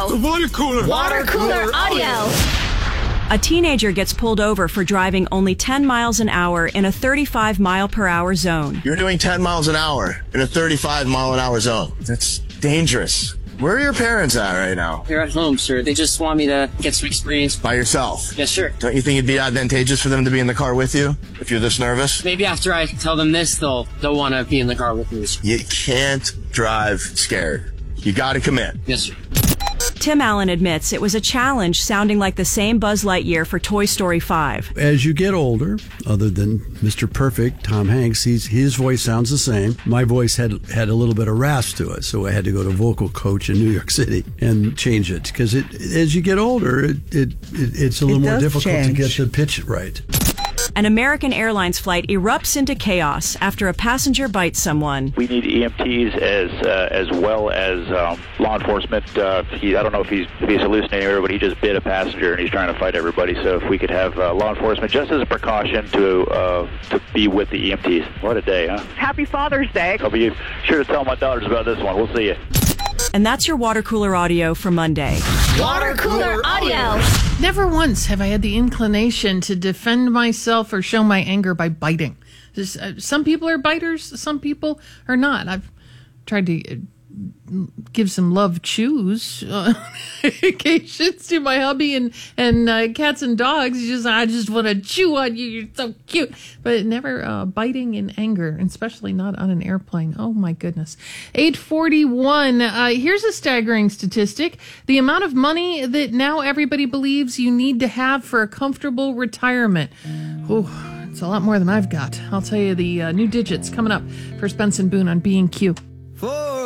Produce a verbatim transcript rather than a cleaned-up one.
audio. Water cooler. Water cooler audio. A teenager gets pulled over for driving only ten miles an hour in a thirty-five mile per hour zone. You're doing ten miles an hour in a thirty-five mile an hour zone. That's dangerous. Where are your parents at right now? They're at home, sir. They just want me to get some experience. By yourself? Yes, sir. Don't you think it'd be advantageous for them to be in the car with you if you're this nervous? Maybe after I tell them this, they'll they'll want to be in the car with me. You can't drive scared. You gotta commit. Yes, sir. Tim Allen admits it was a challenge sounding like the same Buzz Lightyear for Toy Story five. As you get older, other than Mister Perfect, Tom Hanks, he's, his voice sounds the same. My voice had had a little bit of rasp to it, so I had to go to vocal coach in New York City and change it. Because it, as you get older, it, it, it it's a little it more difficult change. to get the pitch right. An American Airlines flight erupts into chaos after a passenger bites someone. We need E M Ts as uh, as well as um, law enforcement. Uh, he, I don't know if he's if he's hallucinating or but he just bit a passenger and he's trying to fight everybody. So if we could have uh, law enforcement just as a precaution to uh, to be with the E M Ts. What a day, huh? Happy Father's Day. I'll be sure to tell my daughters about this one. We'll see you. And that's your water cooler audio for Monday. Water cooler audio. Never once have I had the inclination to defend myself or show my anger by biting. Just, uh, some people are biters, some people are not. I've tried to uh, give some love chews uh, occasions to my hubby and and uh, cats and dogs. You just, I just want to chew on you. You're so cute, but never uh, biting in anger, especially not on an airplane. Oh my goodness. eight forty-one. Uh, here's a staggering statistic: the amount of money that now everybody believes you need to have for a comfortable retirement. Oh, it's a lot more than I've got. I'll tell you the uh, new digits coming up for Spence and Boone on B and Q.